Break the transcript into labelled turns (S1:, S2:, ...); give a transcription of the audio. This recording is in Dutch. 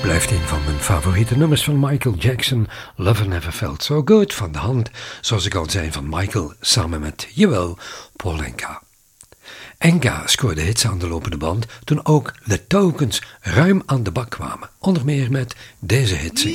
S1: Blijft een van mijn favoriete nummers van Michael Jackson. Love Never Felt So Good, van de hand, zoals ik al zei, van Michael, samen met, jawel, Paul Enka. Enka scoorde hits aan de lopende band toen ook The Tokens ruim aan de bak kwamen. Onder meer met deze hits.